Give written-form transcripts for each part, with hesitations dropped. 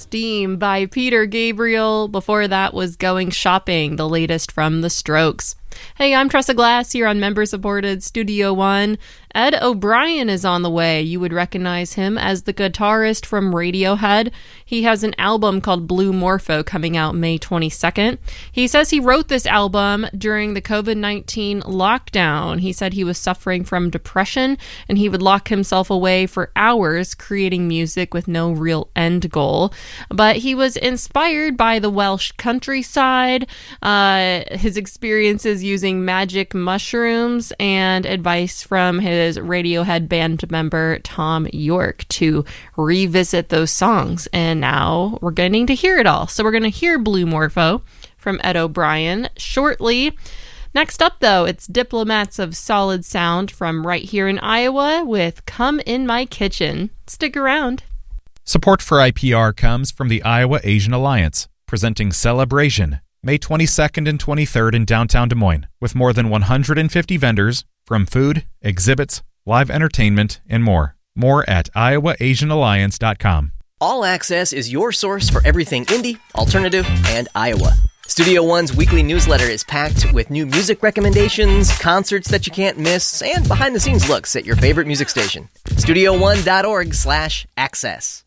Steam by Peter Gabriel. Before that was Going Shopping, the latest from The Strokes. Hey, I'm Tressa Glass here on member-supported Studio One. Ed O'Brien is on the way. You would recognize him as the guitarist from Radiohead. He has an album called Blue Morpho coming out May 22nd. He says he wrote this album during the COVID-19 lockdown. He said he was suffering from depression and he would lock himself away for hours creating music with no real end goal. But he was inspired by the Welsh countryside, his experiences using magic mushrooms, and advice from his Radiohead band member Tom York to revisit those songs. And now we're getting to hear it all. So we're going to hear Blue Morpho from Ed O'Brien shortly. Next up, though, it's Diplomats of Solid Sound from right here in Iowa with Come in My Kitchen. Stick around. Support for IPR comes from the Iowa Asian Alliance, presenting Celebration, May 22nd and 23rd in downtown Des Moines, with more than 150 vendors from food, exhibits, live entertainment, and more. More at iowaasianalliance.com. All Access is your source for everything indie, alternative, and Iowa. Studio One's weekly newsletter is packed with new music recommendations, concerts that you can't miss, and behind-the-scenes looks at your favorite music station. StudioOne.org/access.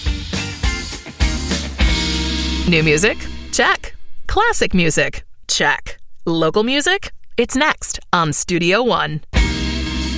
New music? Check. Classic music? Check. Local music? It's next on Studio One.